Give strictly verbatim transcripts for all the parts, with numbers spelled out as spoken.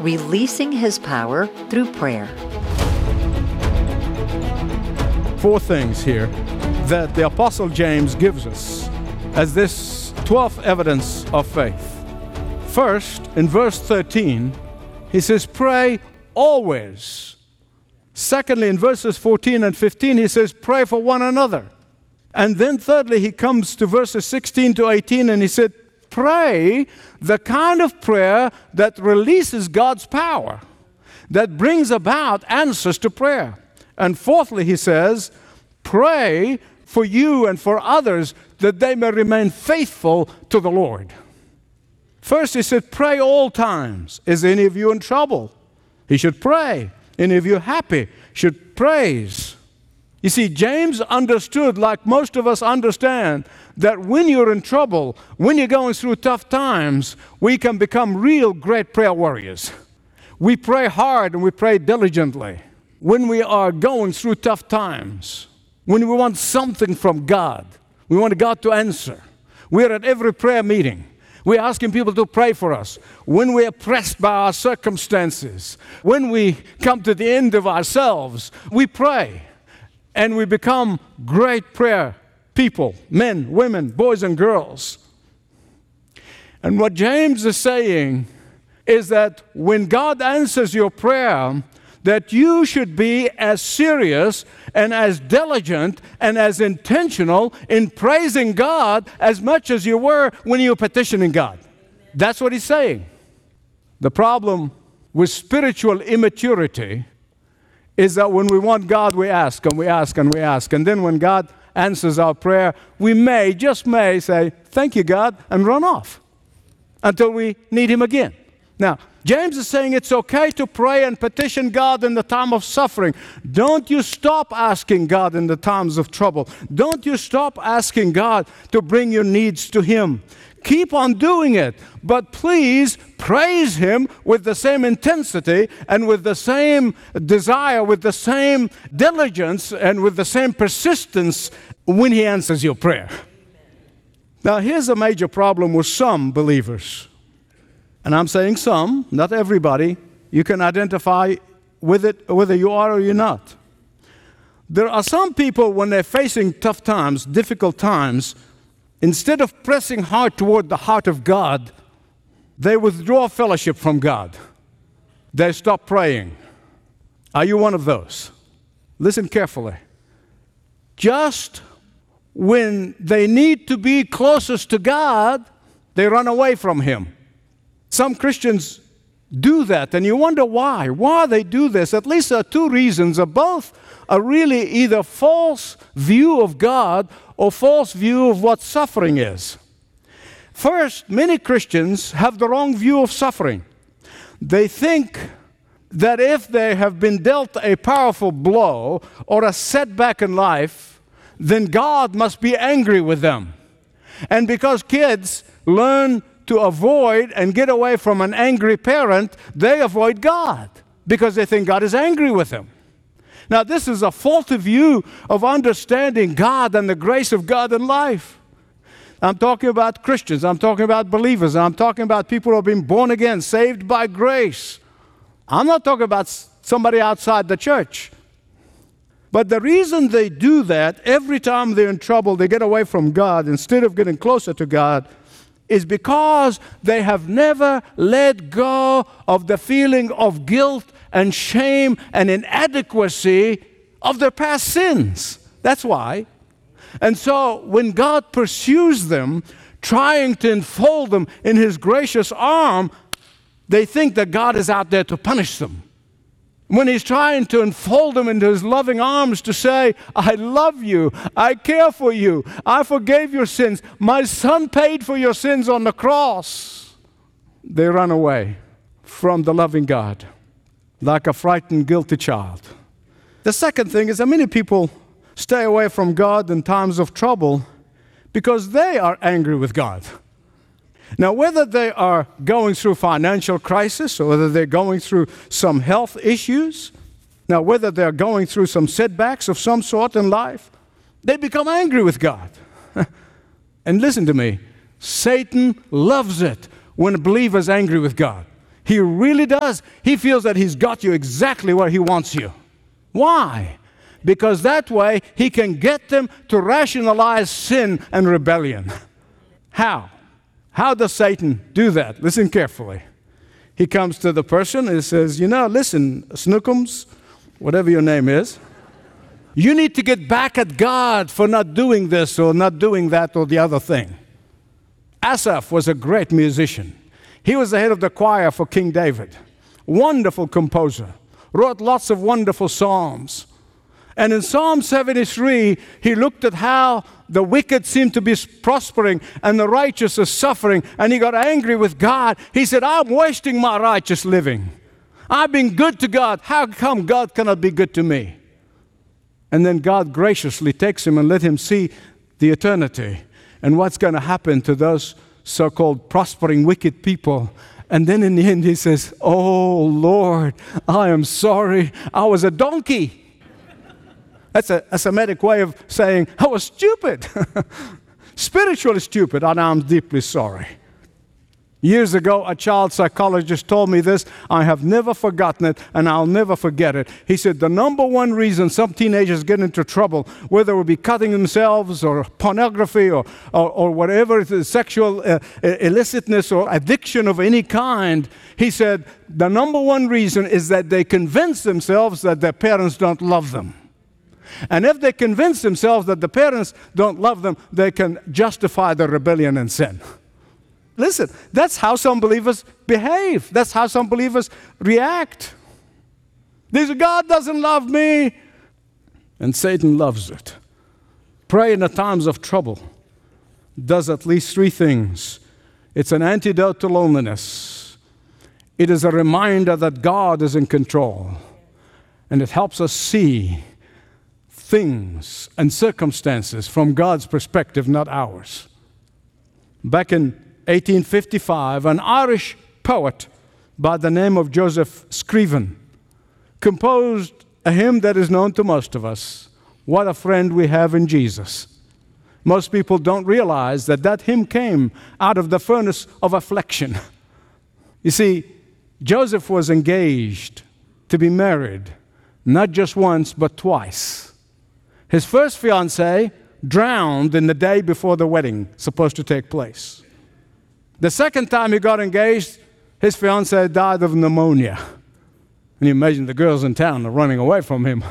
releasing His power through prayer. Four things here that the Apostle James gives us as this twelfth evidence of faith. First, in verse thirteen, he says, pray always. Secondly, in verses fourteen and fifteen, he says, pray for one another. And then thirdly, he comes to verses sixteen to eighteen, and he said, pray the kind of prayer that releases God's power, that brings about answers to prayer. And fourthly, he says, pray for you and for others that they may remain faithful to the Lord. First, he said, pray all times. Is any of you in trouble? He should pray. Any of you happy? Should praise. You see, James understood, like most of us understand, that when you're in trouble, when you're going through tough times, we can become real great prayer warriors. We pray hard and we pray diligently. When we are going through tough times, when we want something from God, we want God to answer. We're at every prayer meeting. We're asking people to pray for us. When we're pressed by our circumstances, when we come to the end of ourselves, we pray. And we become great prayer people, men, women, boys and girls. And what James is saying is that when God answers your prayer, that you should be as serious and as diligent and as intentional in praising God as much as you were when you were petitioning God. That's what he's saying. The problem with spiritual immaturity is that when we want God, we ask and we ask and we ask. And then when God answers our prayer, we may, just may, say, thank you, God, and run off until we need Him again. Now, James is saying it's okay to pray and petition God in the time of suffering. Don't you stop asking God in the times of trouble. Don't you stop asking God to bring your needs to Him. Keep on doing it, but please praise Him with the same intensity and with the same desire, with the same diligence and with the same persistence when He answers your prayer. Now, here's a major problem with some believers. And I'm saying some, not everybody. You can identify with it whether you are or you're not. There are some people, when they're facing tough times, difficult times, instead of pressing hard toward the heart of God, they withdraw fellowship from God. They stop praying. Are you one of those? Listen carefully. Just when they need to be closest to God, they run away from Him. Some Christians do that, and you wonder why. Why they do this? At least there are two reasons. Both are really either false view of God or false view of what suffering is. First, many Christians have the wrong view of suffering. They think that if they have been dealt a powerful blow or a setback in life, then God must be angry with them. And because kids learn to avoid and get away from an angry parent, they avoid God because they think God is angry with them. Now, this is a faulty view of understanding God and the grace of God in life. I'm talking about Christians. I'm talking about believers. I'm talking about people who have been born again, saved by grace. I'm not talking about somebody outside the church. But the reason they do that, every time they're in trouble, they get away from God instead of getting closer to God, is because they have never let go of the feeling of guilt and shame and inadequacy of their past sins. That's why. And so when God pursues them, trying to enfold them in His gracious arm, they think that God is out there to punish them. When He's trying to enfold them into His loving arms to say, I love you, I care for you, I forgave your sins, my Son paid for your sins on the cross, they run away from the loving God like a frightened, guilty child. The second thing is that many people stay away from God in times of trouble because they are angry with God. Now, whether they are going through financial crisis or whether they're going through some health issues, now whether they're going through some setbacks of some sort in life, they become angry with God. And listen to me, Satan loves it when a believer is angry with God. He really does. He feels that he's got you exactly where he wants you. Why? Because that way he can get them to rationalize sin and rebellion. How? How does Satan do that? Listen carefully. He comes to the person and says, you know, listen, Snookums, whatever your name is, you need to get back at God for not doing this or not doing that or the other thing. Asaph was a great musician. He was the head of the choir for King David. Wonderful composer. Wrote lots of wonderful psalms. And in Psalm seventy-three, he looked at how the wicked seemed to be prospering and the righteous are suffering, and he got angry with God. He said, I'm wasting my righteous living. I've been good to God. How come God cannot be good to me? And then God graciously takes him and let him see the eternity and what's going to happen to those so-called prospering wicked people. And then in the end he says, oh Lord, I am sorry. I was a donkey. That's a, a Semitic way of saying, I was stupid. Spiritually stupid, and I'm deeply sorry. Years ago, a child psychologist told me this. I have never forgotten it, and I'll never forget it. He said, the number one reason some teenagers get into trouble, whether it be cutting themselves or pornography or, or, or whatever, it is, sexual uh, illicitness or addiction of any kind, he said, the number one reason is that they convince themselves that their parents don't love them. And if they convince themselves that the parents don't love them, they can justify their rebellion and sin. Listen, that's how some believers behave. That's how some believers react. They say, God doesn't love me. And Satan loves it. Pray in the times of trouble does at least three things. It's an antidote to loneliness. It is a reminder that God is in control. And it helps us see things and circumstances from God's perspective, not ours. Back in eighteen fifty-five, an Irish poet by the name of Joseph Scriven composed a hymn that is known to most of us, What a Friend We Have in Jesus. Most people don't realize that that hymn came out of the furnace of affliction. You see, Joseph was engaged to be married, not just once, but twice. His first fiancée drowned in the day before the wedding supposed to take place. The second time he got engaged, his fiancée died of pneumonia. And you imagine the girls in town are running away from him.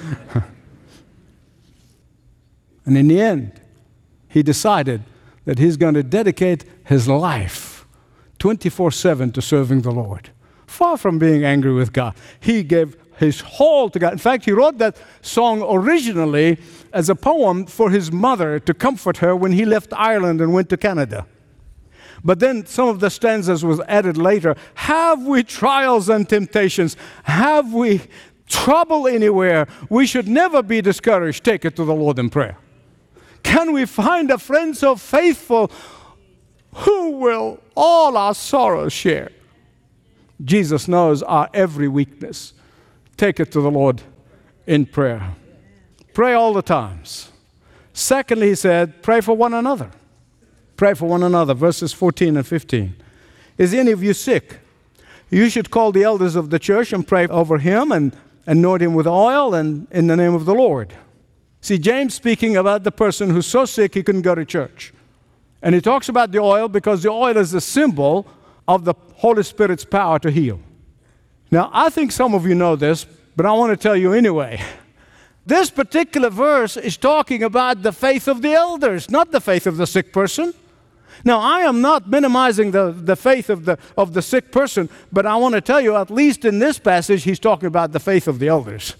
And in the end, he decided that he's going to dedicate his life twenty-four seven to serving the Lord. Far from being angry with God, he gave his whole to God. In fact, he wrote that song originally as a poem for his mother to comfort her when he left Ireland and went to Canada. But then some of the stanzas was added later. Have we trials and temptations? Have we trouble anywhere? We should never be discouraged. Take it to the Lord in prayer. Can we find a friend so faithful who will all our sorrows share? Jesus knows our every weakness. Take it to the Lord in prayer. Pray all the times. Secondly, he said, pray for one another. Pray for one another, verses fourteen and fifteen. Is any of you sick? You should call the elders of the church and pray over him and anoint him with oil and in the name of the Lord. See, James speaking about the person who's so sick he couldn't go to church. And he talks about the oil because the oil is a symbol of the Holy Spirit's power to heal. Now, I think some of you know this, but I want to tell you anyway. This particular verse is talking about the faith of the elders, not the faith of the sick person. Now, I am not minimizing the, the faith of the, of the sick person, but I want to tell you, at least in this passage, he's talking about the faith of the elders.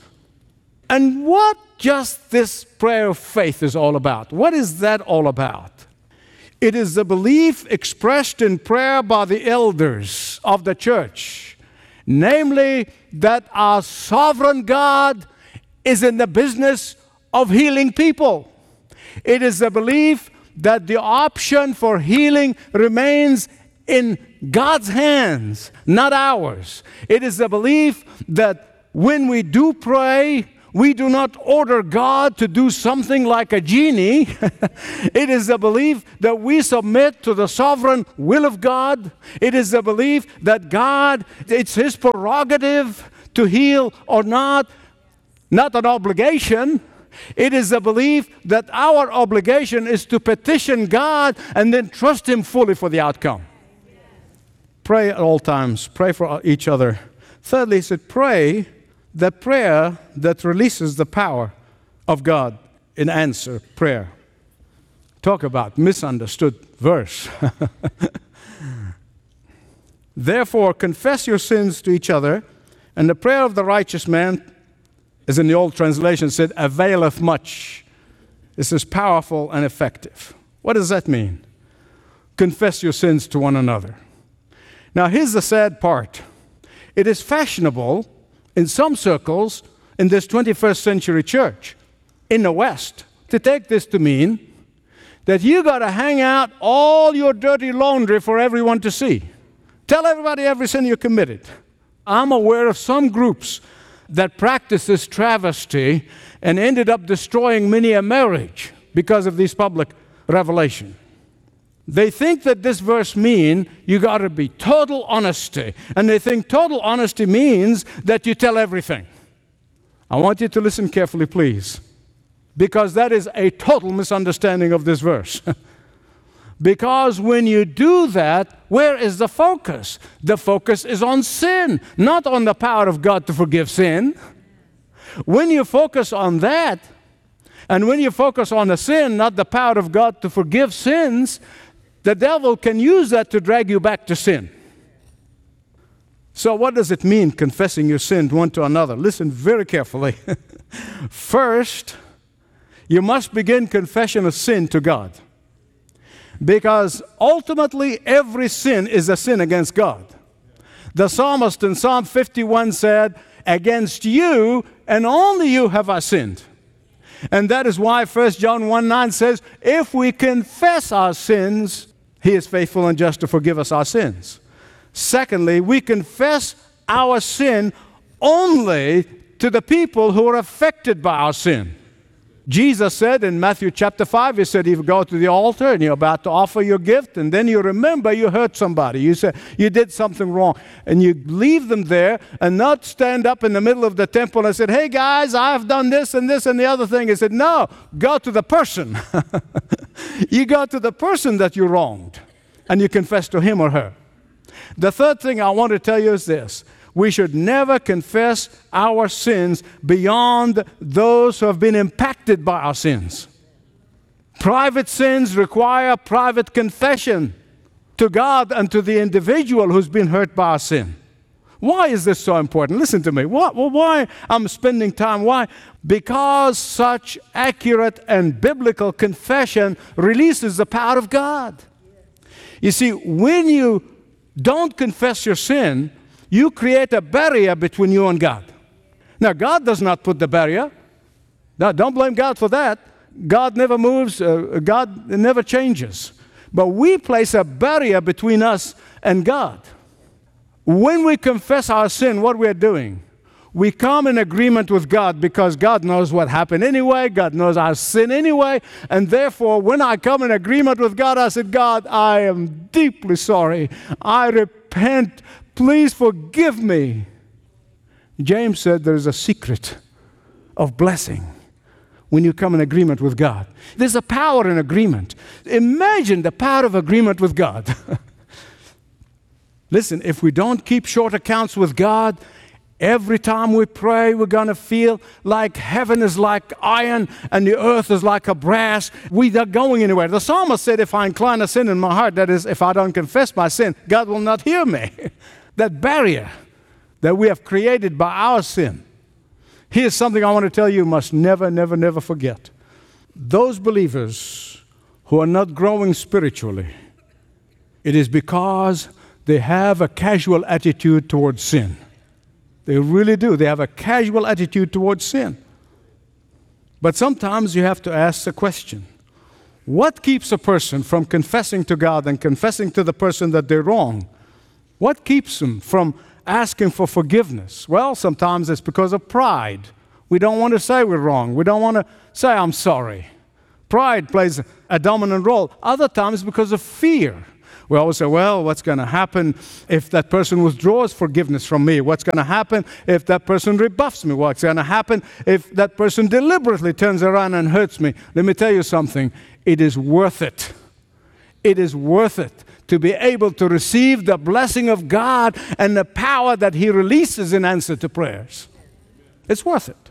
And what just this prayer of faith is all about? What is that all about? It is the belief expressed in prayer by the elders of the church, namely that our sovereign God is in the business of healing people. It is the belief that the option for healing remains in God's hands, not ours. It is the belief that when we do pray, We do not order God to do something like a genie. It is the belief that we submit to the sovereign will of God. It is the belief that God, it's His prerogative to heal or not, not an obligation. It is the belief that our obligation is to petition God and then trust Him fully for the outcome. Pray at all times. Pray for each other. Thirdly, he said, pray the prayer that releases the power of God in answer prayer. Talk about misunderstood verse. Therefore, confess your sins to each other, and the prayer of the righteous man, as in the old translation said, availeth much. This is powerful and effective. What does that mean? Confess your sins to one another. Now, here's the sad part. It is fashionable in some circles in this twenty-first century church in the West to take this to mean that you got to hang out all your dirty laundry for everyone to see. Tell everybody every sin you committed. I'm aware of some groups that practice this travesty and ended up destroying many a marriage because of these public revelations. They think that this verse means you got to be total honesty. And they think total honesty means that you tell everything. I want you to listen carefully, please, because that is a total misunderstanding of this verse. Because when you do that, where is the focus? The focus is on sin, not on the power of God to forgive sin. When you focus on that, and when you focus on the sin, not the power of God to forgive sins, the devil can use that to drag you back to sin. So what does it mean, confessing your sin one to another? Listen very carefully. First, you must begin confession of sin to God. Because ultimately, every sin is a sin against God. The psalmist in Psalm fifty-one said, against you and only you have I sinned. And that is why First John one nine says, if we confess our sins, He is faithful and just to forgive us our sins. Secondly, we confess our sin only to the people who are affected by our sin. Jesus said in Matthew chapter five, He said, if you go to the altar and you're about to offer your gift, and then you remember you hurt somebody. You said you did something wrong, and you leave them there and not stand up in the middle of the temple and said, hey guys, I've done this and this and the other thing. He said, no, go to the person. You go to the person that you wronged, and you confess to him or her. The third thing I want to tell you is this. We should never confess our sins beyond those who have been impacted by our sins. Private sins require private confession to God and to the individual who's been hurt by our sin. Why is this so important? Listen to me. Why, well, why I'm spending time? Why? Because such accurate and biblical confession releases the power of God. You see, when you don't confess your sin, you create a barrier between you and God. Now, God does not put the barrier. Now, don't blame God for that. God never moves. Uh, God never changes. But we place a barrier between us and God. When we confess our sin, what we're doing, we come in agreement with God because God knows what happened anyway. God knows our sin anyway. And therefore, when I come in agreement with God, I said, God, I am deeply sorry. I repent. Please forgive me. James said there's a secret of blessing when you come in agreement with God. There's a power in agreement. Imagine the power of agreement with God. Listen, if we don't keep short accounts with God, every time we pray, we're going to feel like heaven is like iron and the earth is like a brass. We are not going anywhere. The psalmist said, if I incline a sin in my heart, that is, if I don't confess my sin, God will not hear me. That barrier that we have created by our sin. Here's something I want to tell you, you must never, never, never forget. Those believers who are not growing spiritually, it is because they have a casual attitude towards sin. They really do. They have a casual attitude towards sin. But sometimes you have to ask the question, what keeps a person from confessing to God and confessing to the person that they're wrong? What keeps them from asking for forgiveness? Well, sometimes it's because of pride. We don't want to say we're wrong. We don't want to say, I'm sorry. Pride plays a dominant role. Other times because of fear. We always say, well, what's going to happen if that person withdraws forgiveness from me? What's going to happen if that person rebuffs me? What's going to happen if that person deliberately turns around and hurts me? Let me tell you something. It is worth it. It is worth it to be able to receive the blessing of God and the power that He releases in answer to prayers. It's worth it.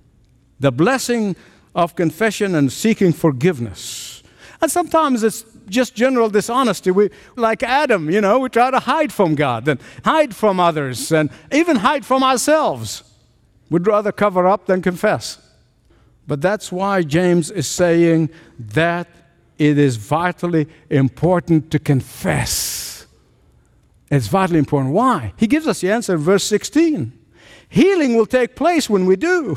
The blessing of confession and seeking forgiveness. And sometimes it's just general dishonesty. We, like Adam, you know, we try to hide from God and hide from others and even hide from ourselves. We'd rather cover up than confess. But that's why James is saying that it is vitally important to confess. It's vitally important. Why? He gives us the answer in verse sixteen. Healing will take place when we do.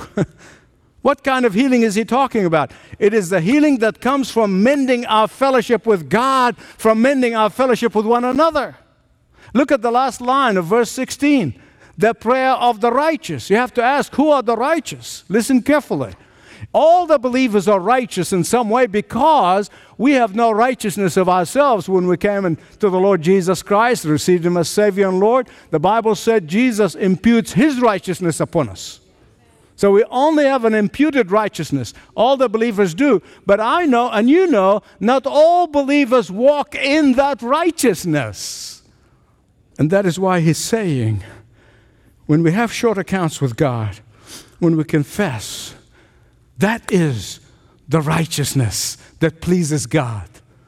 What kind of healing is he talking about? It is the healing that comes from mending our fellowship with God, from mending our fellowship with one another. Look at the last line of verse sixteen. The prayer of the righteous. You have to ask, who are the righteous? Listen carefully. All the believers are righteous in some way because we have no righteousness of ourselves when we came into the Lord Jesus Christ, received Him as Savior and Lord. The Bible said Jesus imputes His righteousness upon us. So we only have an imputed righteousness. All the believers do. But I know, and you know, not all believers walk in that righteousness. And that is why he's saying, when we have short accounts with God, when we confess, that is the righteousness that pleases God.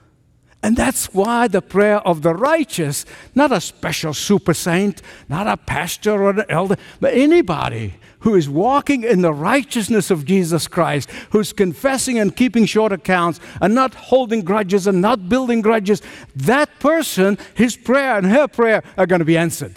And that's why the prayer of the righteous, not a special super saint, not a pastor or an elder, but anybody who is walking in the righteousness of Jesus Christ, who's confessing and keeping short accounts and not holding grudges and not building grudges, that person, his prayer and her prayer are going to be answered.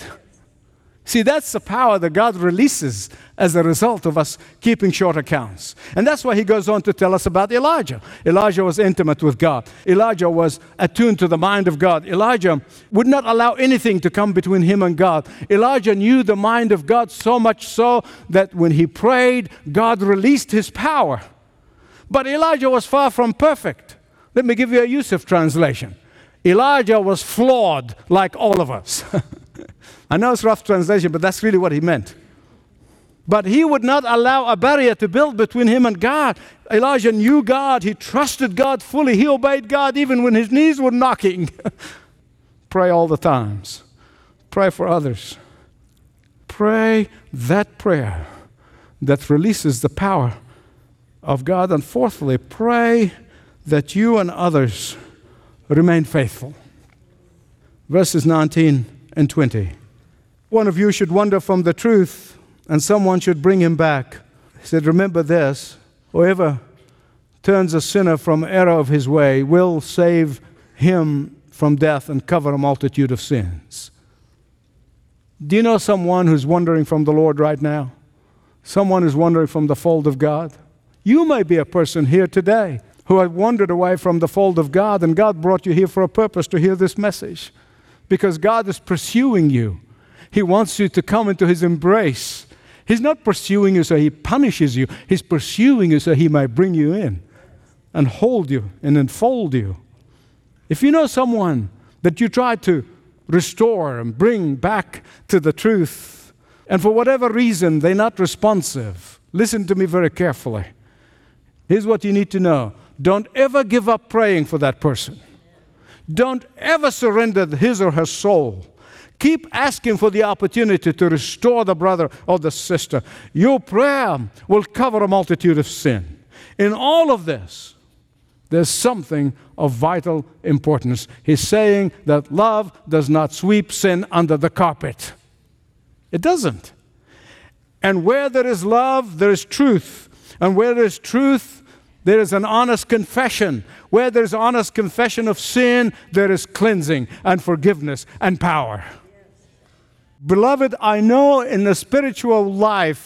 See, that's the power that God releases as a result of us keeping short accounts. And that's why he goes on to tell us about Elijah. Elijah was intimate with God. Elijah was attuned to the mind of God. Elijah would not allow anything to come between him and God. Elijah knew the mind of God so much so that when he prayed, God released his power. But Elijah was far from perfect. Let me give you a Yusuf translation. Elijah was flawed like all of us. I know it's a rough translation, but that's really what he meant. But he would not allow a barrier to build between him and God. Elijah knew God. He trusted God fully. He obeyed God even when his knees were knocking. Pray all the times. Pray for others. Pray that prayer that releases the power of God. And fourthly, pray that you and others remain faithful. Verses nineteen and twenty. One of you should wander from the truth, and someone should bring him back. He said, remember this, whoever turns a sinner from error of his way will save him from death and cover a multitude of sins. Do you know someone who's wandering from the Lord right now? Someone who's wandering from the fold of God? You may be a person here today who had wandered away from the fold of God, and God brought you here for a purpose to hear this message. Because God is pursuing you. He wants you to come into His embrace. He's not pursuing you so He punishes you. He's pursuing you so He might bring you in and hold you and enfold you. If you know someone that you try to restore and bring back to the truth, and for whatever reason they're not responsive, listen to me very carefully. Here's what you need to know. Don't ever give up praying for that person. Don't ever surrender his or her soul. Keep asking for the opportunity to restore the brother or the sister. Your prayer will cover a multitude of sin. In all of this, there's something of vital importance. He's saying that love does not sweep sin under the carpet. It doesn't. And where there is love, there is truth. And where there is truth, there is an honest confession. Where there is honest confession of sin, there is cleansing and forgiveness and power. Yes. Beloved, I know in the spiritual life,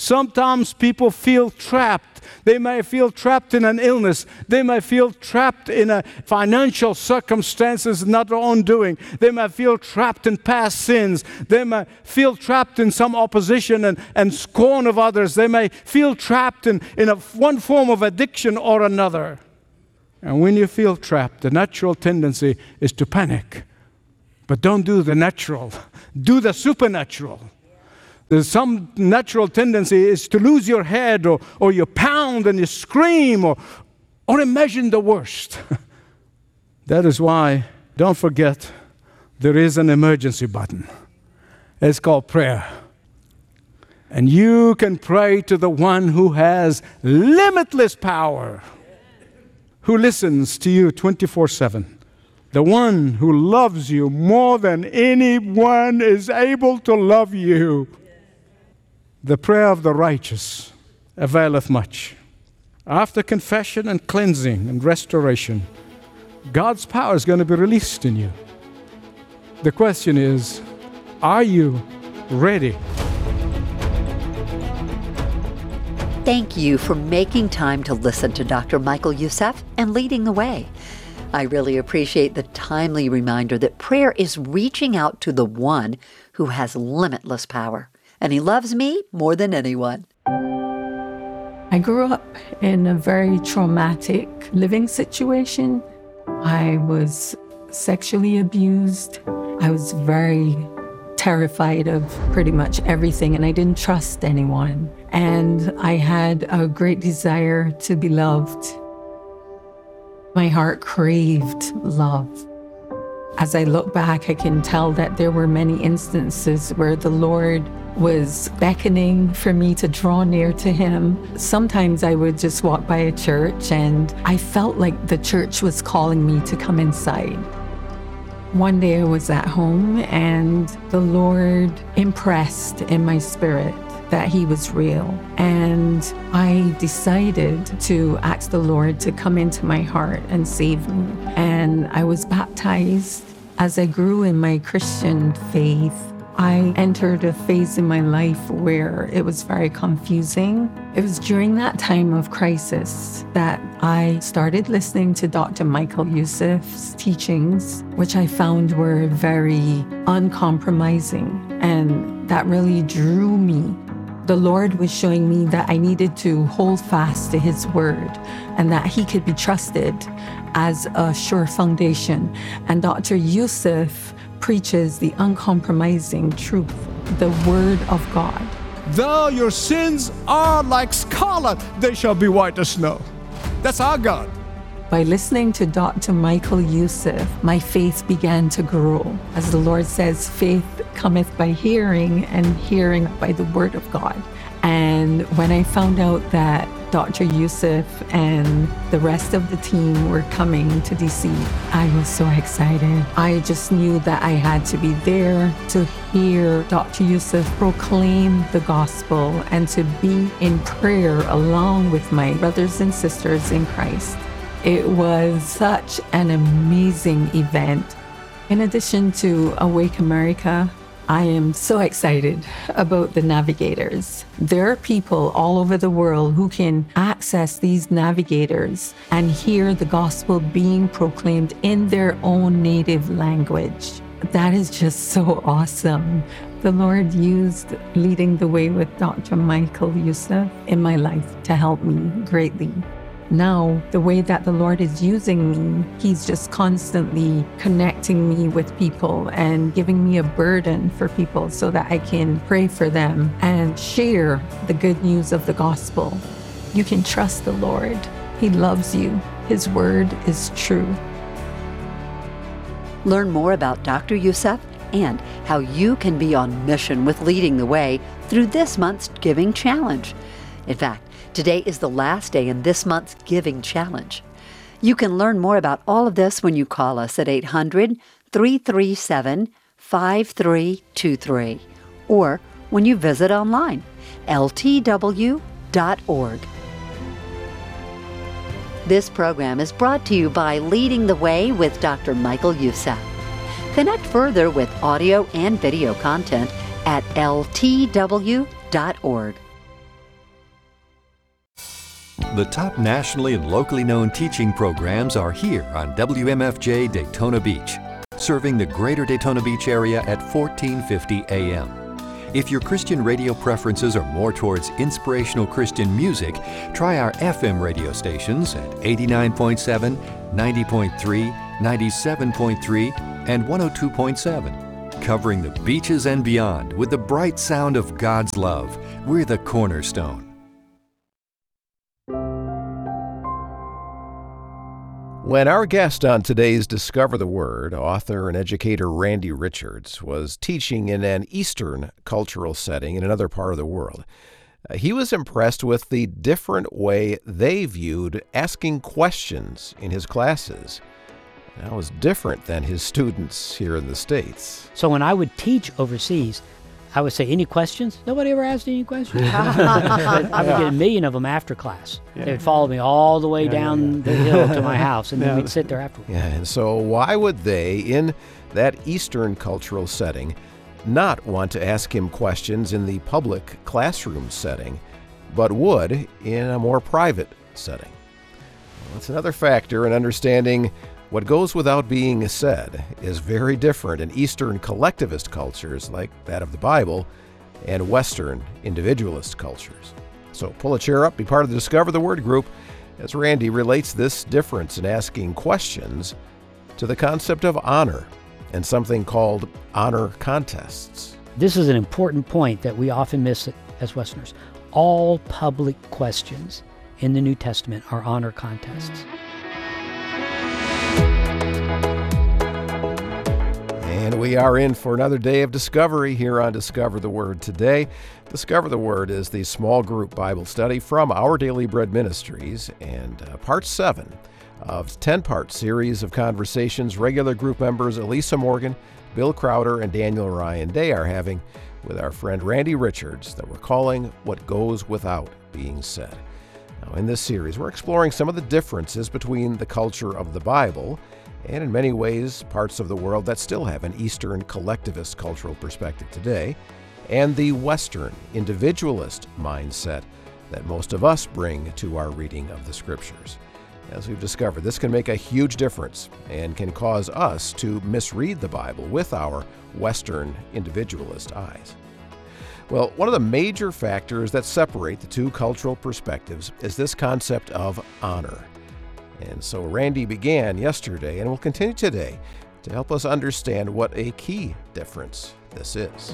Sometimes people feel trapped. They may feel trapped in an illness. They may feel trapped in a financial circumstances not their own doing. They may feel trapped in past sins. They may feel trapped in some opposition and, and scorn of others. They may feel trapped in, in a, one form of addiction or another. And when you feel trapped, the natural tendency is to panic. But don't do the natural. Do the supernatural. There's some natural tendency is to lose your head, or, or you pound and you scream, or, or imagine the worst. That is why, don't forget, there is an emergency button. It's called prayer. And you can pray to the one who has limitless power, who listens to you twenty-four seven. The one who loves you more than anyone is able to love you. The prayer of the righteous availeth much. After confession and cleansing and restoration, God's power is going to be released in you. The question is, are you ready? Thank you for making time to listen to Doctor Michael Youssef and leading the way. I really appreciate the timely reminder that prayer is reaching out to the one who has limitless power. And he loves me more than anyone. I grew up in a very traumatic living situation. I was sexually abused. I was very terrified of pretty much everything, and I didn't trust anyone. And I had a great desire to be loved. My heart craved love. As I look back, I can tell that there were many instances where the Lord was beckoning for me to draw near to him. Sometimes I would just walk by a church and I felt like the church was calling me to come inside. One day I was at home and the Lord impressed in my spirit that he was real. And I decided to ask the Lord to come into my heart and save me. And I was baptized. As I grew in my Christian faith, I entered a phase in my life where it was very confusing. It was during that time of crisis that I started listening to Doctor Michael Youssef's teachings, which I found were very uncompromising, and that really drew me. The Lord was showing me that I needed to hold fast to his word and that he could be trusted as a sure foundation. And Doctor Youssef preaches the uncompromising truth, the word of God. Though your sins are like scarlet, they shall be white as snow. That's our God. By listening to Doctor Michael Youssef, my faith began to grow. As the Lord says, faith cometh by hearing, and hearing by the word of God. And when I found out that Doctor Youssef and the rest of the team were coming to D C, I was so excited. I just knew that I had to be there to hear Doctor Youssef proclaim the gospel and to be in prayer along with my brothers and sisters in Christ. It was such an amazing event. In addition to Awake America, I am so excited about the navigators. There are people all over the world who can access these navigators and hear the gospel being proclaimed in their own native language. That is just so awesome. The Lord used leading the way with Doctor Michael Youssef in my life to help me greatly. Now, the way that the Lord is using me, he's just constantly connecting me with people and giving me a burden for people so that I can pray for them and share the good news of the gospel. You can trust the Lord. He loves you. His word is true. Learn more about Doctor Youssef and how you can be on mission with Leading the Way through this month's Giving Challenge. In fact, today is the last day in this month's Giving Challenge. You can learn more about all of this when you call us at eight hundred, three three seven, five three two three or when you visit online, L T W dot org. This program is brought to you by Leading the Way with Doctor Michael Youssef. Connect further with audio and video content at L T W dot org. The top nationally and locally known teaching programs are here on W M F J Daytona Beach, serving the greater Daytona Beach area at fourteen fifty A M. If your Christian radio preferences are more towards inspirational Christian music, try our F M radio stations at eighty-nine point seven, ninety point three, ninety-seven point three, and one oh two point seven. Covering the beaches and beyond with the bright sound of God's love, we're the Cornerstone. When our guest on today's Discover the Word, author and educator Randy Richards, was teaching in an Eastern cultural setting in another part of the world, uh, he was impressed with the different way they viewed asking questions in his classes. That was different than his students here in the States. So when I would teach overseas, I would say, any questions? Nobody ever asked any questions. I would get a million of them after class. Yeah. They would follow me all the way yeah, down yeah, yeah. the hill to my house, and then yeah. we'd sit there afterwards. Yeah, and so why would they, in that Eastern cultural setting, not want to ask him questions in the public classroom setting, but would in a more private setting? Well, that's another factor in understanding what goes without being said is very different in Eastern collectivist cultures like that of the Bible and Western individualist cultures. So pull a chair up, be part of the Discover the Word group as Randy relates this difference in asking questions to the concept of honor and something called honor contests. This is an important point that we often miss as Westerners. All public questions in the New Testament are honor contests. And we are in for another day of discovery here on Discover the Word today. Discover the Word is the small group Bible study from Our Daily Bread Ministries, and uh, part seven of ten-part series of conversations regular group members Elisa Morgan, Bill Crowder, and Daniel Ryan Day are having with our friend Randy Richards that we're calling What Goes Without Being Said. Now, in this series, we're exploring some of the differences between the culture of the Bible and in many ways parts of the world that still have an Eastern collectivist cultural perspective today, and the Western individualist mindset that most of us bring to our reading of the Scriptures. As we've discovered, this can make a huge difference and can cause us to misread the Bible with our Western individualist eyes. Well, one of the major factors that separate the two cultural perspectives is this concept of honor. And so Randy began yesterday and will continue today to help us understand what a key difference this is.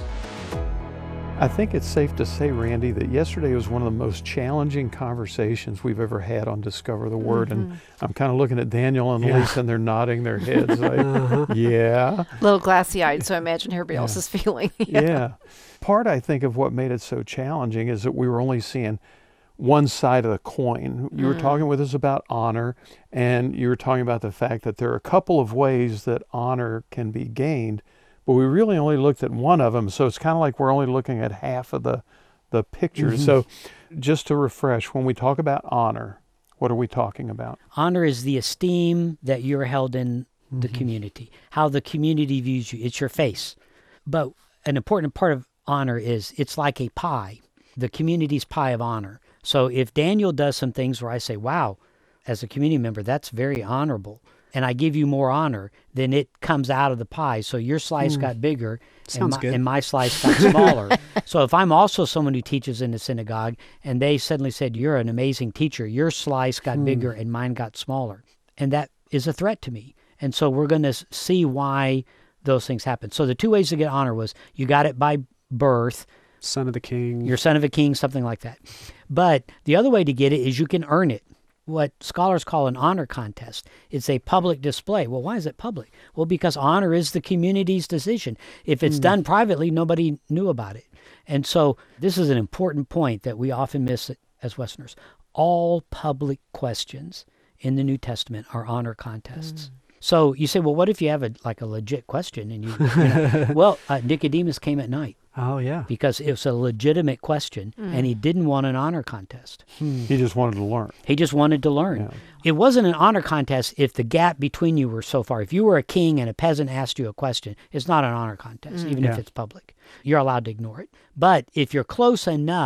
I think it's safe to say, Randy, that yesterday was one of the most challenging conversations we've ever had on Discover the Word. Mm-hmm. And I'm kind of looking at Daniel and yeah. Lisa, and they're nodding their heads like, uh-huh. yeah. A little glassy-eyed, so I imagine everybody yeah. else is feeling. yeah. yeah. Part, I think, of what made it so challenging is that we were only seeing one side of the coin. You mm. were talking with us about honor, and you were talking about the fact that there are a couple of ways that honor can be gained, but we really only looked at one of them, so it's kind of like we're only looking at half of the, the picture. Mm-hmm. So just to refresh, when we talk about honor, what are we talking about? Honor is the esteem that you're held in the mm-hmm. community, how the community views you. It's your face. But an important part of honor is it's like a pie, the community's pie of honor. So if Daniel does some things where I say, wow, as a community member, that's very honorable, and I give you more honor, then it comes out of the pie. So your slice mm. got bigger and my, and my slice got smaller. So if I'm also someone who teaches in the synagogue and they suddenly said, you're an amazing teacher, your slice got mm. bigger and mine got smaller. And that is a threat to me. And so we're going to see why those things happen. So the two ways to get honor was you got it by birth. Son of the king. You're son of a king, something like that. But the other way to get it is you can earn it. What scholars call an honor contest. It's a public display. Well, why is it public? Well, because honor is the community's decision. If it's mm. done privately, nobody knew about it. And so this is an important point that we often miss as Westerners. All public questions in the New Testament are honor contests. Mm. So you say, well, what if you have a like a legit question? And you, you know, well, uh, Nicodemus came at night. Oh, yeah. Because it was a legitimate question, mm. and he didn't want an honor contest. Hmm. He just wanted to learn. He just wanted to learn. Yeah. It wasn't an honor contest if the gap between you were so far. If you were a king and a peasant asked you a question, it's not an honor contest, mm. even yeah. if it's public. You're allowed to ignore it. But if you're close enough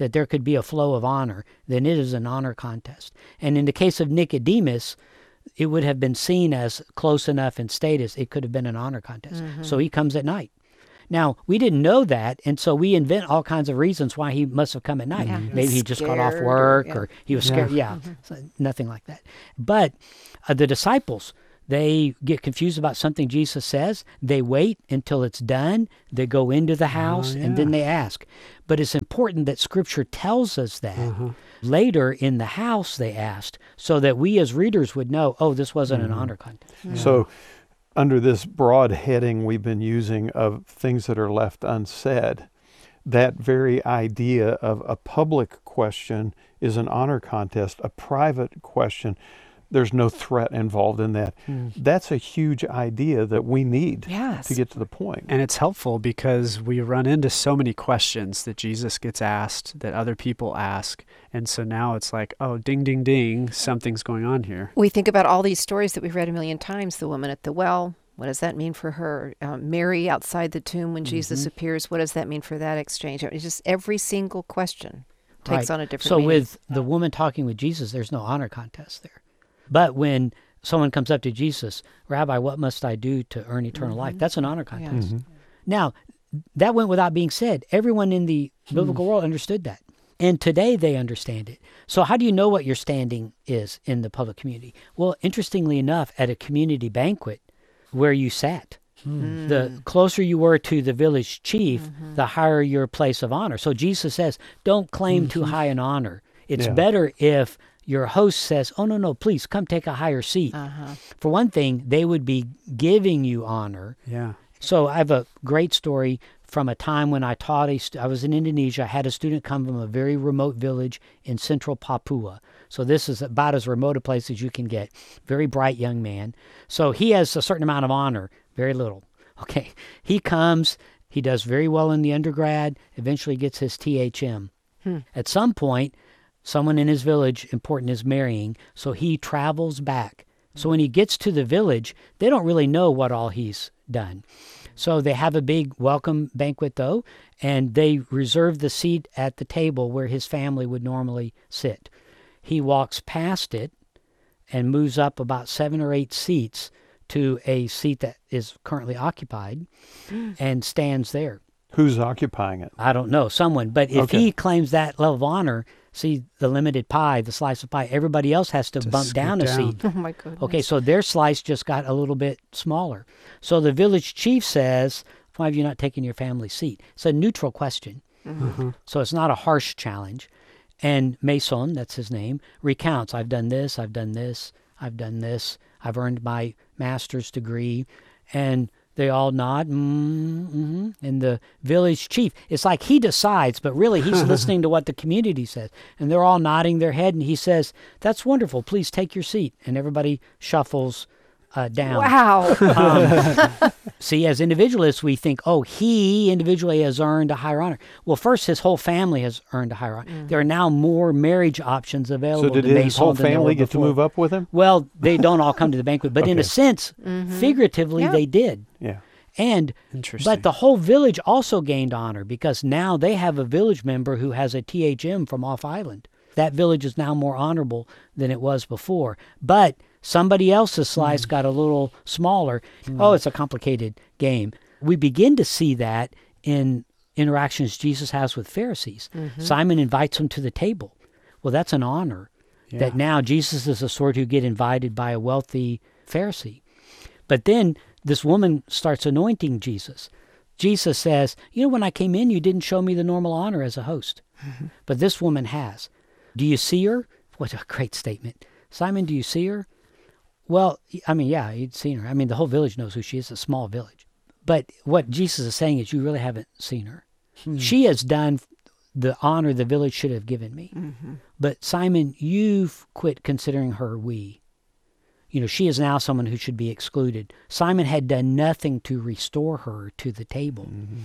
that there could be a flow of honor, then it is an honor contest. And in the case of Nicodemus, it would have been seen as close enough in status, it could have been an honor contest. Mm-hmm. So he comes at night. Now, we didn't know that, and so we invent all kinds of reasons why he must have come at night. Yeah. Maybe he just got off Scared work, or, yeah. or he was scared. Yeah, Mm-hmm. so nothing like that. But uh, the disciples, they get confused about something Jesus says. They wait until it's done. They go into the house, Oh, yeah. and then they ask. But it's important that Scripture tells us that. Uh-huh. Later in the house, they asked, so that we as readers would know, oh, this wasn't Mm-hmm. an honor contest. So under this broad heading we've been using of things that are left unsaid, that very idea of a public question is an honor contest, a private question, there's no threat involved in that. Mm. That's a huge idea that we need Yes. to get to the point. And it's helpful because we run into so many questions that Jesus gets asked, that other people ask. And so now it's like, oh, ding, ding, ding, something's going on here. We think about all these stories that we've read a million times. The woman at the well, what does that mean for her? Um, Mary outside the tomb when Jesus appears, what does that mean for that exchange? It's just every single question takes Right. on a different So meaning. with the woman talking with Jesus, there's no honor contest there. But when someone comes up to Jesus, Rabbi, what must I do to earn eternal life? That's an honor contest. Now, that went without being said. Everyone in the biblical world understood that. And today they understand it. So how do you know what your standing is in the public community? Well, interestingly enough, at a community banquet where you sat, the closer you were to the village chief, the higher your place of honor. So Jesus says, don't claim too high an honor. It's Yeah. better if your host says, oh, no, no, please come take a higher seat. Uh-huh. For one thing, they would be giving you honor. Yeah. So I have a great story from a time when I taught, a st- I was in Indonesia. I had a student come from a very remote village in central Papua. So this is about as remote a place as you can get. Very bright young man. So he has a certain amount of honor, very little. Okay, he comes, he does very well in the undergrad, eventually gets his T H M. Hmm. At some point, someone in his village important is marrying, so he travels back. So when he gets to the village, they don't really know what all he's done. So they have a big welcome banquet, though, and they reserve the seat at the table where his family would normally sit. He walks past it and moves up about seven or eight seats to a seat that is currently occupied and stands there. Who's occupying it? I don't know, someone. But if Okay. he claims that level of honor, see the limited pie, the slice of pie, everybody else has to, To bump scoot down a down. seat. Oh, my goodness. Okay, so their slice just got a little bit smaller. So the village chief says, why have you not taken your family seat? It's a neutral question. So it's not a harsh challenge. And Mason, that's his name, recounts, I've done this, I've done this, I've done this, I've earned my master's degree. And they all nod, mm-hmm. And the village chief, it's like he decides, but really he's listening to what the community says. And they're all nodding their head, and he says, that's wonderful, please take your seat. And everybody shuffles uh, down. Wow. Um, see, as individualists, we think, oh, he individually has earned a higher honor. Well, first, his whole family has earned a higher honor. There are now more marriage options available So did to his Mason whole than there were family get to before. move up with him? Well, they don't all come to the banquet, but in a Okay. sense, figuratively, Yeah. they did. Yeah. And Interesting. but the whole village also gained honor because now they have a village member who has a T H M from off island. That village is now more honorable than it was before. But somebody else's slice got a little smaller. Oh, it's a complicated game. We begin to see that in interactions Jesus has with Pharisees. Simon invites him to the table. Well, that's an honor. That now Jesus is the sort who get invited by a wealthy Pharisee. But then this woman starts anointing Jesus. Jesus says, you know, when I came in, you didn't show me the normal honor as a host. But this woman has. Do you see her? What a great statement. Simon, do you see her? Well, I mean, yeah, he'd seen her. I mean, the whole village knows who she is, a small village. But what Jesus is saying is you really haven't seen her. She has done the honor the village should have given me. But Simon, you've quit considering her we. You know, she is now someone who should be excluded. Simon had done nothing to restore her to the table.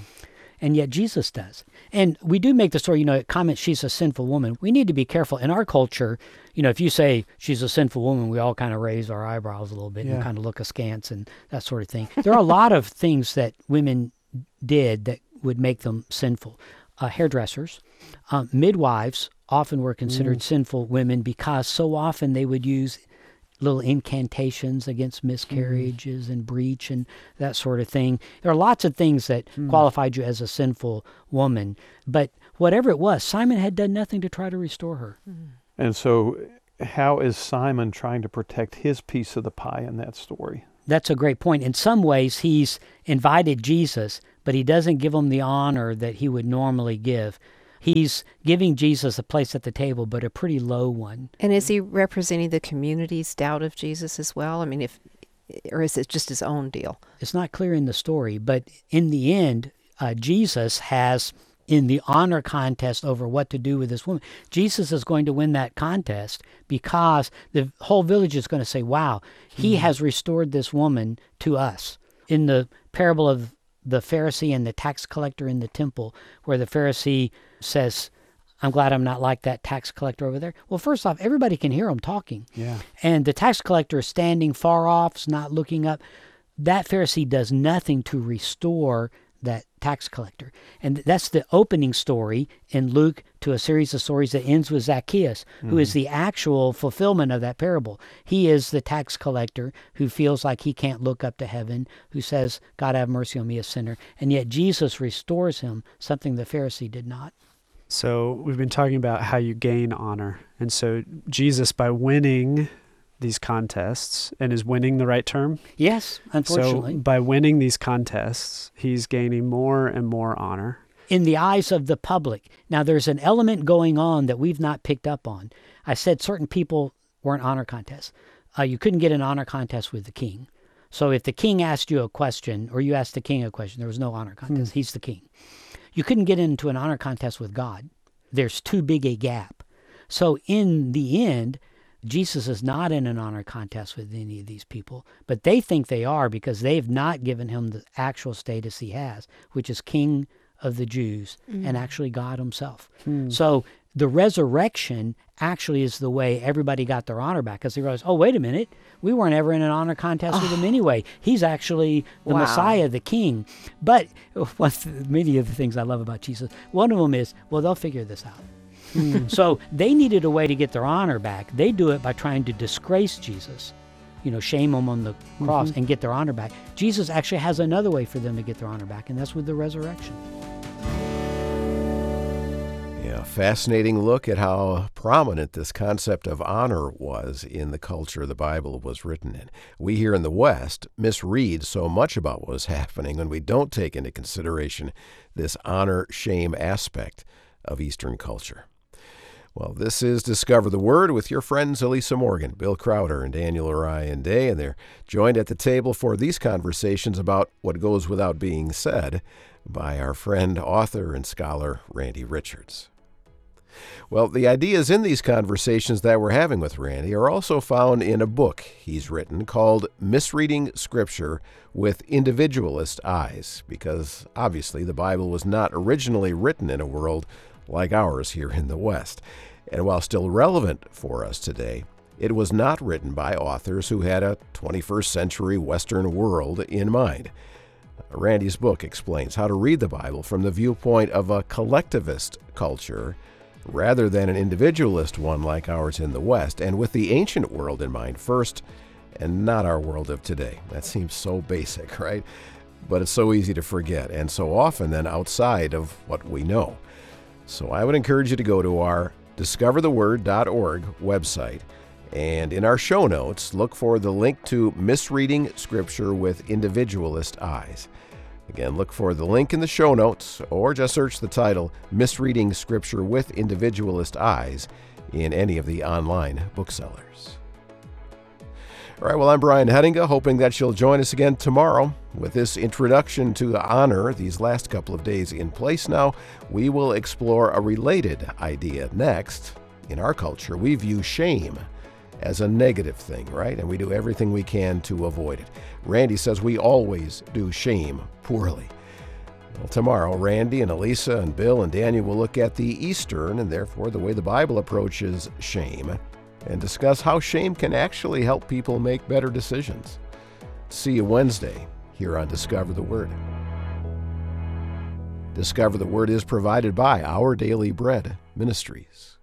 And yet Jesus does. And we do make the story, you know, it comments she's a sinful woman. We need to be careful. In our culture, you know, if you say she's a sinful woman, we all kind of raise our eyebrows a little bit Yeah. and kind of look askance and that sort of thing. There are a lot of things that women did that would make them sinful. uh, hairdressers. Um, midwives often were considered Mm. sinful women because so often they would use little incantations against miscarriages mm. and breach and that sort of thing. There are lots of things that mm. qualified you as a sinful woman. But whatever it was, Simon had done nothing to try to restore her. Mm. And so how is Simon trying to protect his piece of the pie in that story? That's a great point. In some ways, he's invited Jesus, but he doesn't give him the honor that he would normally give. He's giving Jesus a place at the table, but a pretty low one. And is he representing the community's doubt of Jesus as well? I mean, if, or is it just his own deal? It's not clear in the story, but in the end, uh, Jesus has, in the honor contest over what to do with this woman, Jesus is going to win that contest because the whole village is going to say, wow, he mm-hmm. has restored this woman to us. In the parable of the Pharisee and the tax collector in the temple, where the Pharisee says, I'm glad I'm not like that tax collector over there. Well, first off, everybody can hear him talking. Yeah. And the tax collector is standing far off, is not looking up. That Pharisee does nothing to restore that tax collector. And that's the opening story in Luke to a series of stories that ends with Zacchaeus, mm-hmm. who is the actual fulfillment of that parable. He is the tax collector who feels like he can't look up to heaven, who says, God have mercy on me, a sinner. And yet Jesus restores him, something the Pharisee did not. So we've been talking about how you gain honor. And so Jesus, by winning these contests, and is winning the right term? Yes, unfortunately. So by winning these contests, he's gaining more and more honor. In the eyes of the public. Now, there's an element going on that we've not picked up on. I said certain people weren't honor contests. Uh, you couldn't get an honor contest with the king. So if the king asked you a question, or you asked the king a question, there was no honor contest. Hmm. He's the king. You couldn't get into an honor contest with God. There's too big a gap. So in the end, Jesus is not in an honor contest with any of these people, but they think they are because they've not given him the actual status he has, which is King of the Jews mm. and actually God himself. Mm. So the resurrection actually is the way everybody got their honor back, because they realized, oh, wait a minute, we weren't ever in an honor contest oh. with him anyway. He's actually the wow. Messiah, the King. But one of many of the things I love about Jesus, one of them is, well, they'll figure this out. Mm. So they needed a way to get their honor back. They do it by trying to disgrace Jesus, you know, shame him on the cross mm-hmm. and get their honor back. Jesus actually has another way for them to get their honor back, and that's with the resurrection. Yeah, fascinating look at how prominent this concept of honor was in the culture the Bible was written in. We here in the West misread so much about what was happening when we don't take into consideration this honor-shame aspect of Eastern culture. Well, this is Discover the Word with your friends Elisa Morgan, Bill Crowder, and Daniel Orion Day, and they're joined at the table for these conversations about what goes without being said by our friend, author, and scholar Randy Richards. Well, the ideas in these conversations that we're having with Randy are also found in a book he's written called Misreading Scripture with Individualist Eyes, because obviously the Bible was not originally written in a world like ours here in the West. And while still relevant for us today, it was not written by authors who had a twenty-first century Western world in mind. Randy's book explains how to read the Bible from the viewpoint of a collectivist culture rather than an individualist one like ours in the West, and with the ancient world in mind first, and not our world of today. That seems so basic, right? But it's so easy to forget, and so often then outside of what we know. So I would encourage you to go to our discover the word dot org website, and in our show notes, look for the link to Misreading Scripture with Individualist Eyes. Again, look for the link in the show notes, or just search the title, Misreading Scripture with Individualist Eyes, in any of the online booksellers. All right, well, I'm Brian Hettinga, hoping that you'll join us again tomorrow. With this introduction to honor these last couple of days in place now, we will explore a related idea next. In our culture, we view shame as a negative thing, right? And we do everything we can to avoid it. Randy says we always do shame poorly. Well, tomorrow, Randy and Elisa and Bill and Daniel will look at the Eastern, and therefore the way the Bible approaches shame, and discuss how shame can actually help people make better decisions. See you Wednesday here on Discover the Word. Discover the Word is provided by Our Daily Bread Ministries.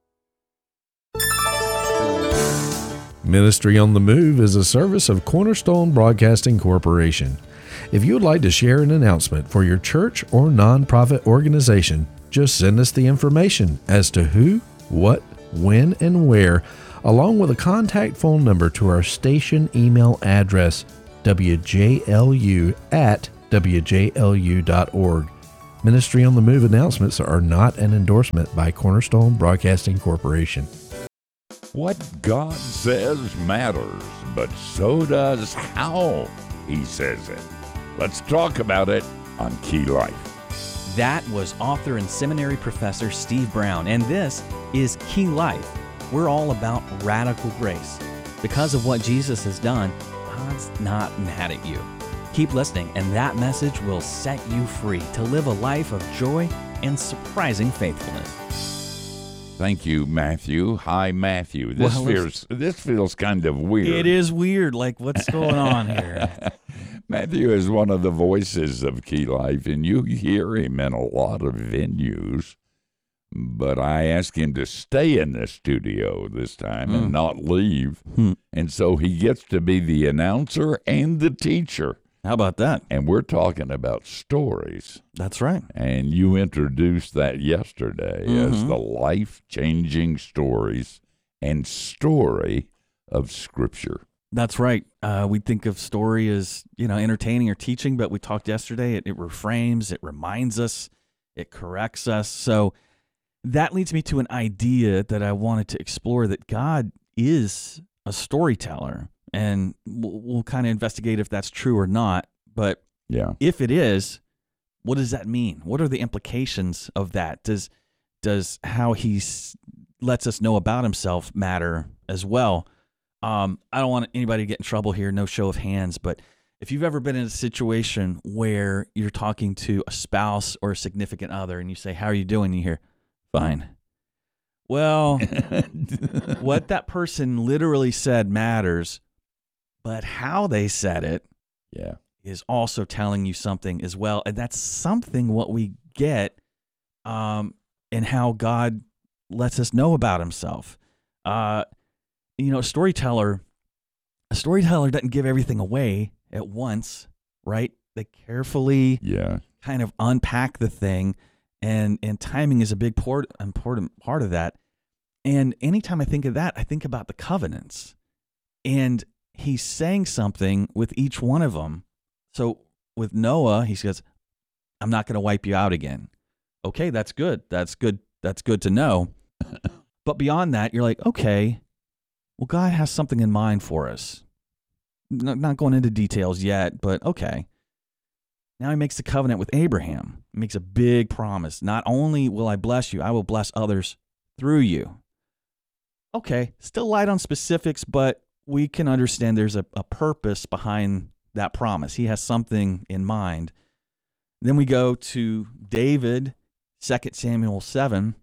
Ministry on the Move is a service of Cornerstone Broadcasting Corporation. If you would like to share an announcement for your church or nonprofit organization, just send us the information as to who, what, when, and where, along with a contact phone number to our station email address, w j l u at w j l u dot org. Ministry on the Move announcements are not an endorsement by Cornerstone Broadcasting Corporation. What God says matters, but so does how He says it. Let's talk about it on Key Life. That was author and seminary professor Steve Brown, and this is Key Life. We're all about radical grace. Because of what Jesus has done, God's not mad at you. Keep listening, and that message will set you free to live a life of joy and surprising faithfulness. Thank you, Matthew. Hi, Matthew. This Well, feels this feels kind of weird. It is weird. Like, what's going on here? Matthew is one of the voices of Key Life, and you hear him in a lot of venues. But I asked him to stay in the studio this time mm. and not leave. Hmm. And so he gets to be the announcer and the teacher. How about that? And we're talking about stories. That's right. And you introduced that yesterday Mm-hmm. as the life-changing stories and story of Scripture. That's right. Uh, we think of story as, you know, entertaining or teaching, but we talked yesterday, it, it reframes, it reminds us, it corrects us. So that leads me to an idea that I wanted to explore, that God is a storyteller. And we'll, we'll kind of investigate if that's true or not. But yeah, if it is, what does that mean? What are the implications of that? Does does how he s- lets us know about himself matter as well? Um, I don't want anybody to get in trouble here, no show of hands, but if you've ever been in a situation where you're talking to a spouse or a significant other and you say, "How are you doing?" and you hear, "Fine." Well, what that person literally said matters, but how they said it yeah. is also telling you something as well. And that's something what we get um, in how God lets us know about himself. Uh, you know, a storyteller, a storyteller doesn't give everything away at once, right? They carefully yeah. kind of unpack the thing, and, and timing is a big port, important part of that. And anytime I think of that, I think about the covenants. And he's saying something with each one of them. So with Noah, he says, "I'm not going to wipe you out again." Okay, that's good. That's good. That's good to know. But beyond that, you're like, okay, well, God has something in mind for us. Not, not going into details yet, but okay. Now he makes the covenant with Abraham. He makes a big promise. Not only will I bless you, I will bless others through you. Okay, still light on specifics, but we can understand there's a, a purpose behind that promise. He has something in mind. Then we go to David, Second Samuel seven.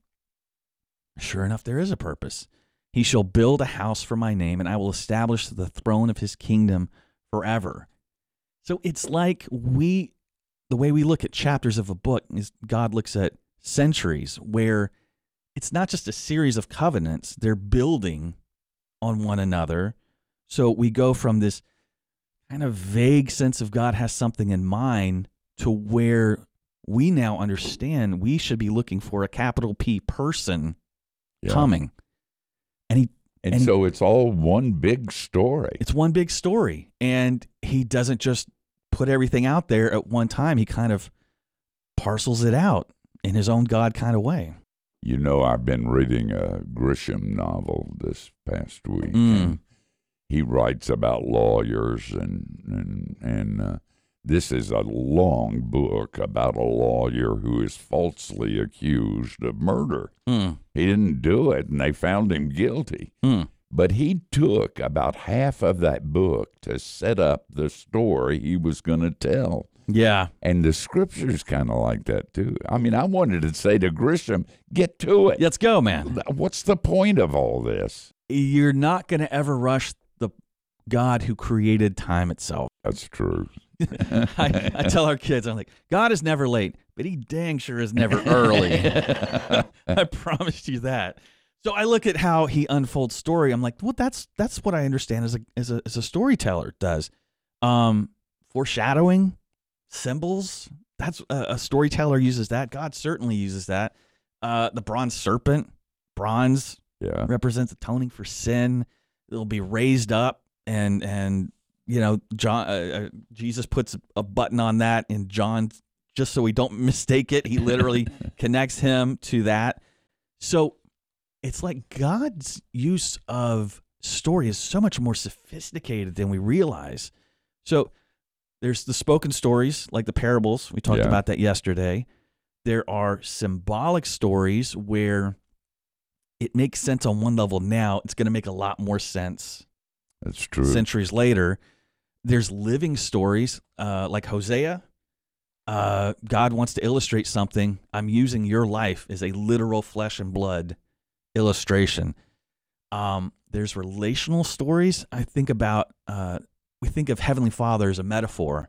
Sure enough, there is a purpose. He shall build a house for my name, and I will establish the throne of his kingdom forever. So it's like we, the way we look at chapters of a book is God looks at centuries, where it's not just a series of covenants. They're building on one another. So we go from this kind of vague sense of God has something in mind to where we now understand we should be looking for a capital P person yeah. coming. And he and, and so it's all one big story. It's one big story. And he doesn't just put everything out there at one time. He kind of parcels it out in his own God kind of way. You know, I've been reading a Grisham novel this past week. Mm. And he writes about lawyers, and and and uh, this is a long book about a lawyer who is falsely accused of murder. Mm. He didn't do it, and they found him guilty. Mm. But he took about half of that book to set up the story he was going to tell. Yeah. And the scripture's kind of like that, too. I mean, I wanted to say to Grisham, get to it. Let's go, man. What's the point of all this? You're not going to ever rush the God who created time itself. That's true. I, I tell our kids, I'm like, God is never late, but he dang sure is never early. I promise you that. So I look at how he unfolds story. I'm like, well, that's that's what I understand as a as a as a storyteller does. Um, foreshadowing, symbols. That's uh, a storyteller uses that. God certainly uses that. Uh, the bronze serpent, bronze yeah. represents atoning for sin. It'll be raised up, and and you know, John uh, Jesus puts a button on that in John just so we don't mistake it. He literally connects him to that. So it's like God's use of story is so much more sophisticated than we realize. So there's the spoken stories, like the parables. We talked yeah. about that yesterday. There are symbolic stories where it makes sense on one level now. It's going to make a lot more sense. That's true. Centuries later. There's living stories uh, like Hosea. Uh, God wants to illustrate something. I'm using your life as a literal flesh and blood illustration. Um, there's relational stories. I think about, uh, we think of Heavenly Father as a metaphor.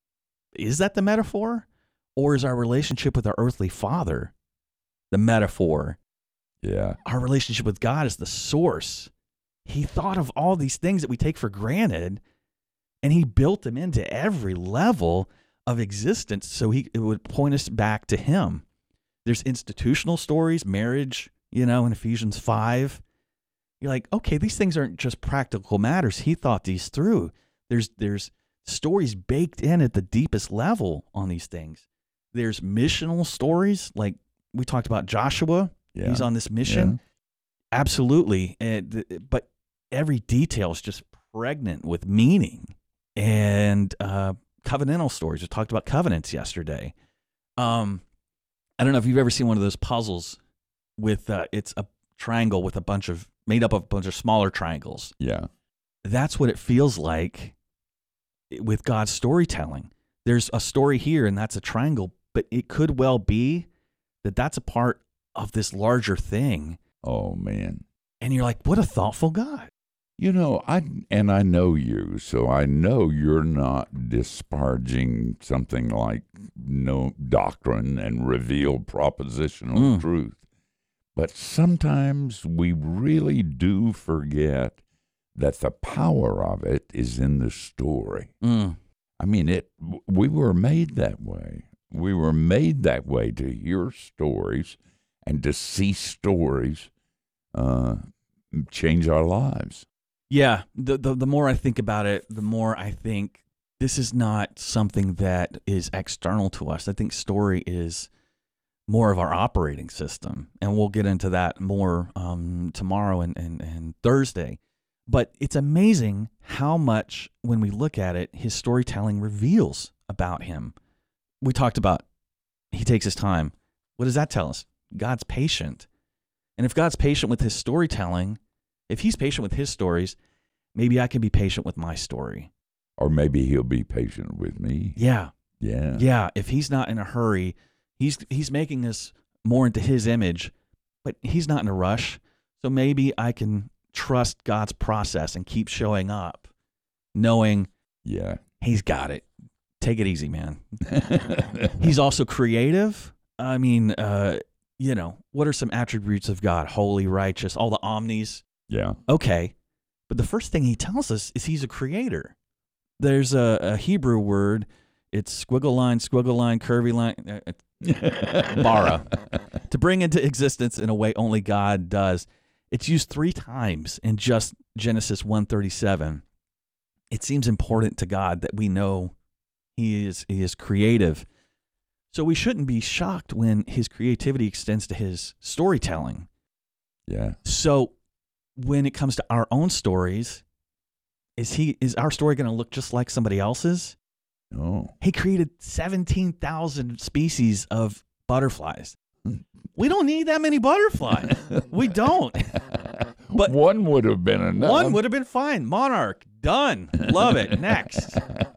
Is that the metaphor? Or is our relationship with our earthly father the metaphor? Yeah. Our relationship with God is the source. He thought of all these things that we take for granted, and he built them into every level of existence so he it would point us back to him. There's institutional stories, marriage, you know, in Ephesians five. You're like, okay, these things aren't just practical matters. He thought these through. There's there's stories baked in at the deepest level on these things. There's missional stories, like we talked about Joshua. Yeah. He's on this mission. Yeah. Absolutely. And, but every detail is just pregnant with meaning. And uh, covenantal stories. We talked about covenants yesterday. Um, I don't know if you've ever seen one of those puzzles with, uh, it's a triangle with a bunch of, made up of a bunch of smaller triangles. Yeah. That's what it feels like with God's storytelling. There's a story here, and that's a triangle, but it could well be that that's a part of this larger thing. Oh, man. And you're like, what a thoughtful God. You know, I and I know you, so I know you're not disparaging something like no doctrine and revealed propositional Mm. truth. But sometimes we really do forget that the power of it is in the story. Mm. I mean, it. We were made that way. We were made that way to hear stories and to see stories uh, change our lives. Yeah, the, the the more I think about it, the more I think this is not something that is external to us. I think story is more of our operating system, and we'll get into that more um, tomorrow and, and, and Thursday. But it's amazing how much, when we look at it, his storytelling reveals about him. We talked about he takes his time. What does that tell us? God's patient. And if God's patient with his storytelling, if he's patient with his stories, maybe I can be patient with my story. Or maybe he'll be patient with me. Yeah. Yeah. Yeah. If he's not in a hurry, he's he's making us more into his image, but he's not in a rush. So maybe I can trust God's process and keep showing up, knowing yeah, he's got it. Take it easy, man. He's also creative. I mean, uh, you know, what are some attributes of God? Holy, righteous, all the omnis. Yeah. Okay. But the first thing he tells us is he's a creator. There's a, a Hebrew word. It's squiggle line, squiggle line, curvy line, uh, bara, to bring into existence in a way only God does. It's used three times in just Genesis one thirty-seven. It seems important to God that we know he is he is creative. So we shouldn't be shocked when his creativity extends to his storytelling. Yeah. So when it comes to our own stories, is he is our story going to look just like somebody else's? No. He created seventeen thousand species of butterflies. We don't need that many butterflies. We don't. But one would have been enough. One would have been fine. Monarch, done. Love it. Next.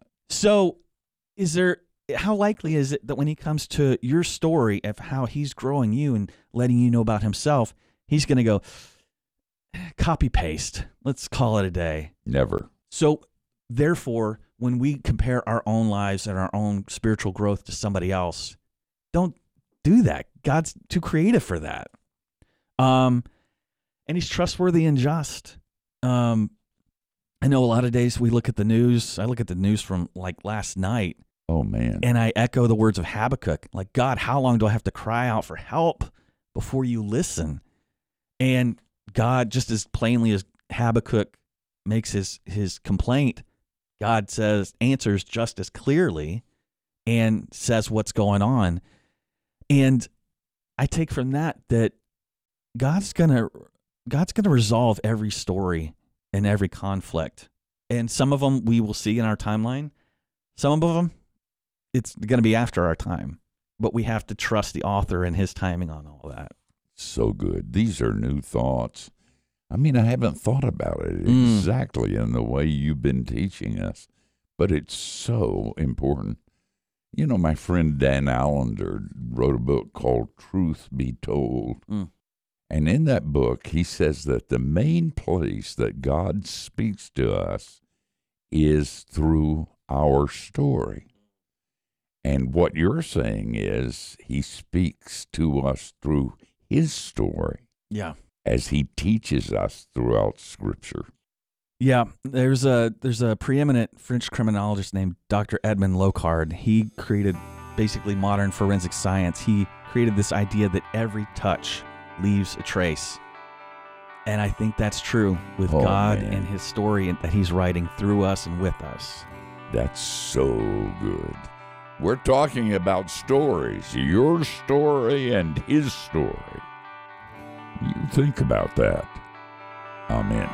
So is there, how likely is it that when he comes to your story of how he's growing you and letting you know about himself, he's going to go, copy paste. Let's call it a day. Never. So therefore, when we compare our own lives and our own spiritual growth to somebody else, don't do that. God's too creative for that. Um, and he's trustworthy and just. Um, I know a lot of days we look at the news. I look at the news from like last night. Oh, man. And I echo the words of Habakkuk. Like, God, how long do I have to cry out for help before you listen? And God, just as plainly as Habakkuk makes his, his complaint, God says, answers just as clearly and says what's going on. And I take from that that God's gonna God's gonna resolve every story and every conflict. And some of them we will see in our timeline. Some of them, it's going to be after our time. But we have to trust the author and his timing on all that. So good. These are new thoughts. I mean, I haven't thought about it Mm. exactly in the way you've been teaching us, but it's so important. You know, my friend Dan Allender wrote a book called Truth Be Told. Mm. And in that book, he says that the main place that God speaks to us is through our story. And what you're saying is he speaks to us through his story. Yeah. As he teaches us throughout Scripture. Yeah, there's a there's a preeminent French criminologist named Doctor Edmond Locard. He created basically modern forensic science. He created this idea that every touch leaves a trace. And I think that's true with Oh, God man. and his story that he's writing through us and with us. That's so good. We're talking about stories, your story and his story. You think about that. Amen.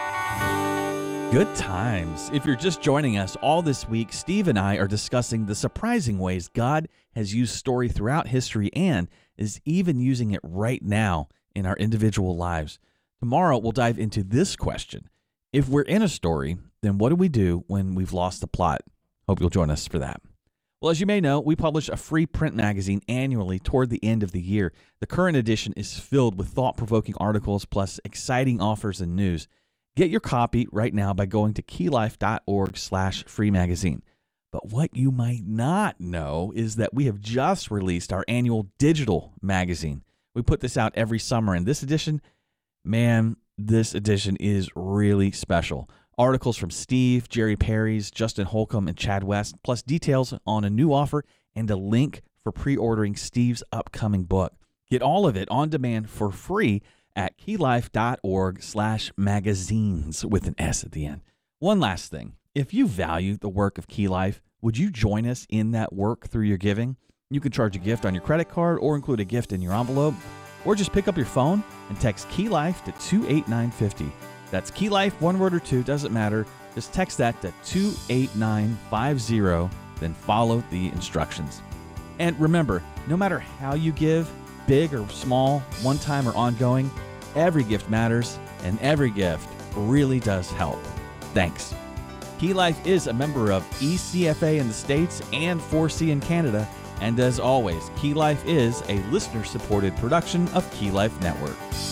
Good times. If you're just joining us, all this week, Steve and I are discussing the surprising ways God has used story throughout history and is even using it right now in our individual lives. Tomorrow, we'll dive into this question. If we're in a story, then what do we do when we've lost the plot? Hope you'll join us for that. Well, as you may know, we publish a free print magazine annually toward the end of the year. The current edition is filled with thought-provoking articles plus exciting offers and news. Get your copy right now by going to keylife.org slash free magazine. But what you might not know is that we have just released our annual digital magazine. We put this out every summer, and this edition, man, this edition is really special. Articles from Steve, Jerry Perry's, Justin Holcomb, and Chad West, plus details on a new offer and a link for pre-ordering Steve's upcoming book. Get all of it on demand for free at keylife.org slash magazines with an S at the end. One last thing. If you value the work of Key Life, would you join us in that work through your giving? You can charge a gift on your credit card or include a gift in your envelope, or just pick up your phone and text Key Life to two eight nine five zero. That's Key Life, one word or two, doesn't matter. Just text that to two eight nine five zero, then follow the instructions. And remember, no matter how you give, big or small, one time or ongoing, every gift matters, and every gift really does help. Thanks. Key Life is a member of E C F A in the States and four C in Canada, and as always, Key Life is a listener-supported production of Key Life Network.